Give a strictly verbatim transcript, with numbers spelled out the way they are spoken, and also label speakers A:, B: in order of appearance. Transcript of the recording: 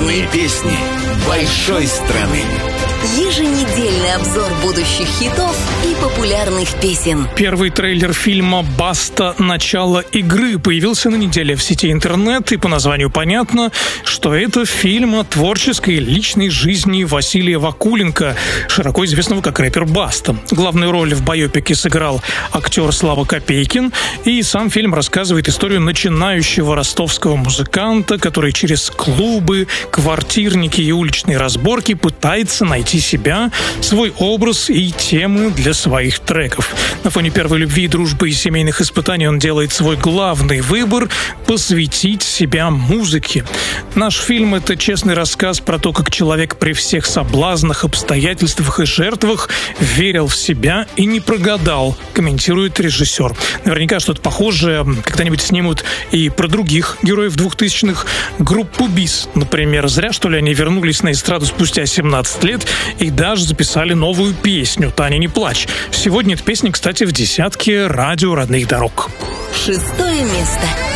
A: Популярные песни большой страны.
B: Еженедельный обзор будущих хитов и популярных песен.
C: Первый трейлер фильма «Баста. Начало игры» появился на неделе в сети интернет, и по названию понятно, что это фильм о творческой личной жизни Василия Вакуленко, широко известного как рэпер Баста. Главную роль в байопике сыграл актер Слава Копейкин, и сам фильм рассказывает историю начинающего ростовского музыканта, который через клубы, квартирники и уличные разборки пытается найти себя, свой образ и темы для своих треков. На фоне первой любви, дружбы и семейных испытаний он делает свой главный выбор – посвятить себя музыке. Наш фильм – это честный рассказ про то, как человек при всех соблазнах, обстоятельствах и жертвах верил в себя и не прогадал, комментирует режиссер. Наверняка что-то похожее когда-нибудь снимут и про других героев двухтысячных. Группу БИС, например. Зря, что ли, они вернулись на эстраду спустя семнадцать лет и даже записали новую песню «Таня, не плачь». Сегодня эта песня, кстати, в десятке радио родных дорог.
B: Шестое место.